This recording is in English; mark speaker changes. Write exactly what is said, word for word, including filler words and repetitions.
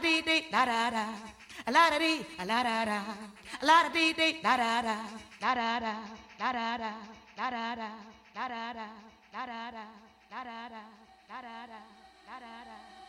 Speaker 1: dee dee da da da, a la da dee, a la da da, a la da dee dee da da da, da da da, da da da, da da da, da da da, da da da, da da da, da da da, da da da.